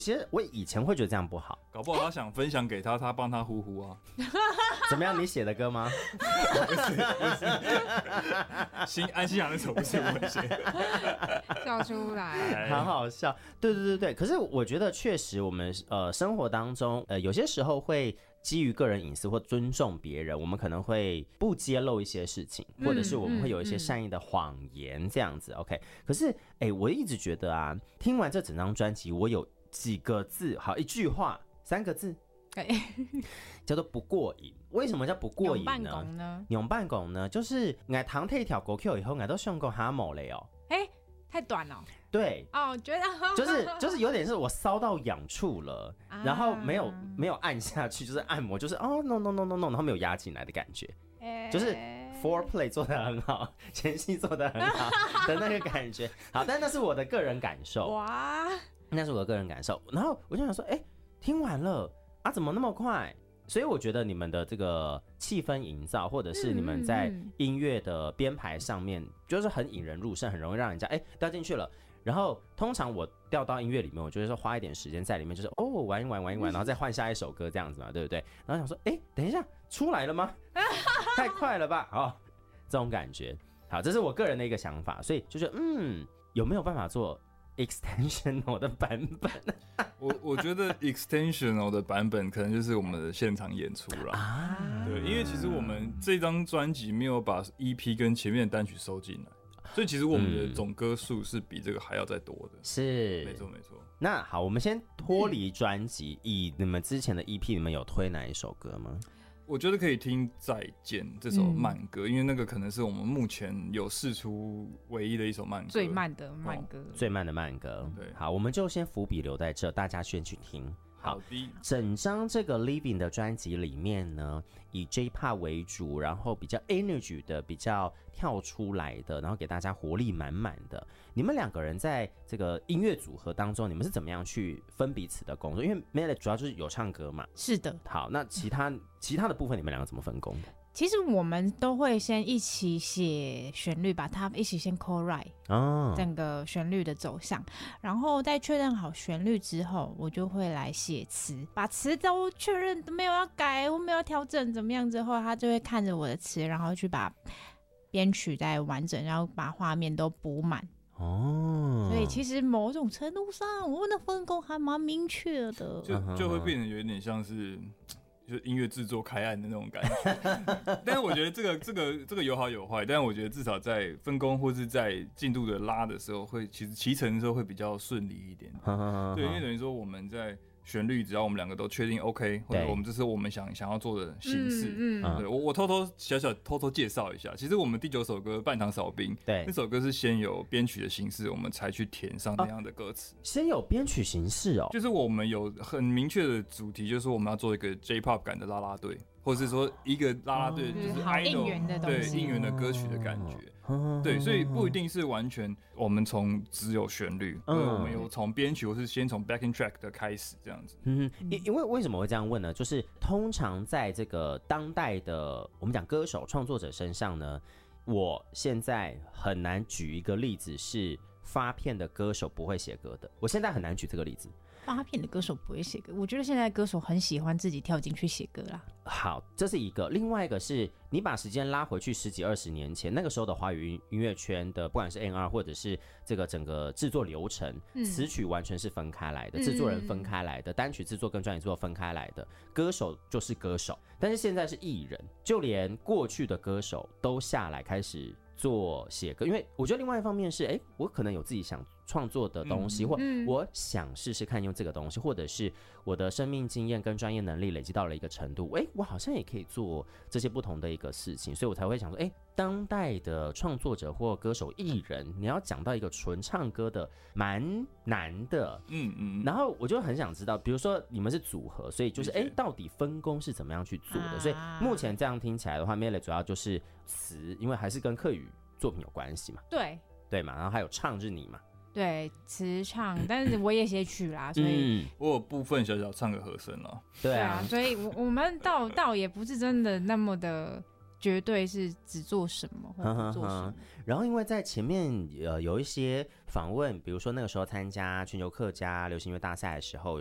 其实我以前会觉得这样不好， 搞不好他想分享给他，他帮他呼呼啊。 怎么样？你写的歌吗？ 安心阳那首不是我写， 笑出来， 很好笑。对。可是我觉得确实，我们生活当中有些时候会基于个人隐私或尊重别人，我们可能会不揭露一些事情，或者是我们会有一些善意的谎言这样子。OK， 可是我一直觉得啊，听完这整张专辑，我有几个字，好，一句话，3个字。叫做不过瘾。为什么叫不过瘾呢？用办公呢，就是我堂退条过去以后，我都上过哈某嘞哦。 太短了。 对哦，觉得就是有点是我烧到痒处了，然后没有按下去，就是按摩，就是哦 no， 然后没有压进来的感觉，就是 foreplay 做得很好，前戏做得很好的那个感觉。好，但那是我的个人感受。哇，那是我的个人感受。然后我就想说，听完了啊，怎么那么快？所以我觉得你们的这个气氛营造，或者是你们在音乐的编排上面，就是很引人入胜，很容易让人家掉进去了。然后通常我掉到音乐里面，我就会说花一点时间在里面，就是玩一玩，然后再换下一首歌这样子嘛，对不对？然后想说，等一下出来了吗？太快了吧？好，这种感觉。好，这是我个人的一个想法，所以就觉得有没有办法做extensional 的版本？ 我觉得 extensional 的版本可能就是我们的现场演出啦。对，因为其实我们这张专辑没有把 EP 跟前面的单曲收进来，所以其实我们的总歌数是比这个还要再多的。 是， 没错。 那好，我们先脱离专辑，以你们之前的 EP， 你们有推哪一首歌吗？ 我觉得可以听《再见》这首慢歌，因为那个可能是我们目前有释出唯一的一首慢歌， 最慢的慢歌， 最慢的慢歌。对，好，我们就先伏笔留在这，大家先去听。 好的， 整张这个 Living 的专辑里面呢，以 J-Pop 为主，然后比较 energy 的，比较跳出来的，然后给大家活力满满的。你们两个人在这个音乐组合当中，你们是怎么样去分彼此的工作？因为 Melody 主要就是有唱歌嘛。 是的。 好，那其他的部分你们两个怎么分工的？ 其实我们都会先一起写旋律，把它一起先 co-write 整个旋律的走向，然后在确认好旋律之后，我就会来写词，把词都确认没有要改或没有要调整怎么样之后，他就会看着我的词，然后去把编曲再完整，然后把画面都补满。所以其实某种程度上，我们的分工还蛮明确的， 就会变得有点像是。就是音乐制作开案的那种感觉，但是我觉得这个有好有坏，但是我觉得至少在分工或是在进度的拉的时候，其实骑乘的时候会比较顺利一点。对，因为等于说我们在旋律只要我们两个都确定 OK， 或者我们这是我们想要做的形式。对，我偷偷介绍一下，其实我们第9首歌《半糖少冰》，对，那首歌是先有编曲的形式，我们才去填上那样的歌词。 先有编曲形式哦， 就是我们有很明确的主题，就是说我们要做一个 J-Pop 感的啦啦队，或者是说一个啦啦队就是 idol 对应援的歌曲的感觉。对，所以不一定是完全我们从只有旋律，我们有从编曲或是先从 backing track 的开始这样子。 因为为什么会这样问呢？就是通常在这个当代的我们讲歌手创作者身上呢，我现在很难举一个例子是发片的歌手不会写歌的，我现在很难举这个例子。 发片的歌手不会写歌，我觉得现在歌手很喜欢自己跳进去写歌啦。 好，这是一个。另外一个是你把时间拉回去10几20年前，那个时候的华语音乐圈的，不管是 A&R 或者是这个整个制作流程，词曲完全是分开来的，制作人分开来的，单曲制作跟专辑制作分开来的，歌手就是歌手。但是现在是艺人，就连过去的歌手都下来开始做写歌，因为我觉得另外一方面是，我可能有自己想创作的东西，或我想试试看用这个东西，或者是我的生命经验跟专业能力累积到了一个程度，我好像也可以做这些不同的一个事情，所以我才会想说，当代的创作者或歌手艺人，你要讲到一个纯唱歌的，蛮难的。然后我就很想知道，比如说你们是组合，所以就是到底分工是怎么样去做的？所以目前这样听起来的话，Melody 主要就是词，因为还是跟客语作品有关系嘛，对嘛，然后还有唱就是你嘛。 对，词唱，但是我也写曲啦，所以我有部分小唱个和声啦。 对啊， 所以我们倒也不是真的那么的绝对是只做什么或不做什么。 然后因为在前面有一些访问，比如说那个时候参加全球客家流行音乐大赛的时候，